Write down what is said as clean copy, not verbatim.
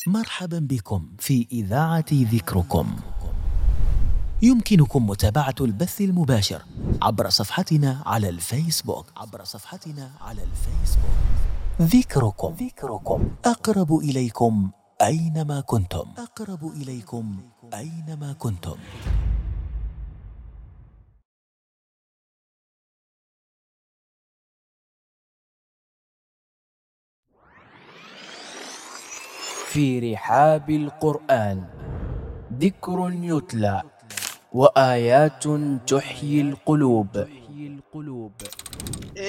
مرحبا بكم في إذاعة ذكركم. يمكنكم متابعة البث المباشر عبر صفحتنا على الفيسبوك. ذكركم أقرب إليكم أينما كنتم. في رحاب القرآن ذكر يتلى وآيات تحيي القلوب.